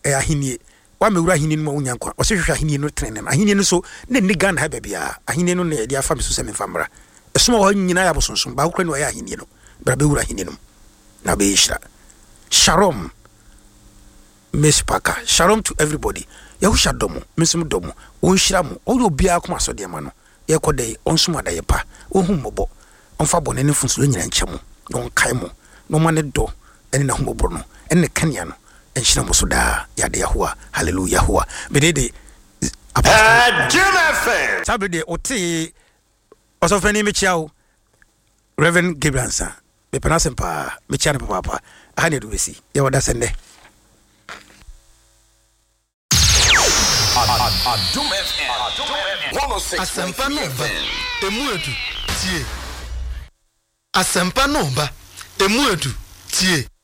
ahinie wa mewura ahinie no ma wonya nkwa ɔse hwehwɛ ahinie no trene no ahinie no so ne ne Ghana ha bia ahinie no ne dia fa me so se me famra esoma hɔ nyina ya bosonsom ba wokra no ya ahinie no bra bewura ahinie no na be yishra shalom Miss Parker shalom to everybody ya husha domo mesum domo won hira mo o obi akoma so de ma no ye kodai onsum adaye pa ohun mobo onfa bone ne funso nyina nkyem no kai mo no ma ne do ene na humobro no ene kania no enhyira mo so da ya de yahoa hallelujah hoa bedede Jim sabede oti osofani me chiao Reverend Gabrielsa me penasem pa me chiane papa ahane do besi ya wada sende Adum FM Asempa no ba emuedu tie Asempa no ba emuedu tie